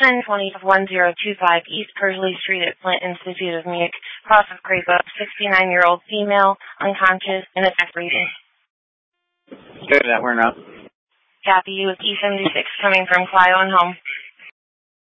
1020-1025 East Pursley Street at Flint Institute of Music, cross of Crapo, 69-year-old female, unconscious, in a tech reading. Go to that, we're not. Copy, you with E76 coming from Clio and home.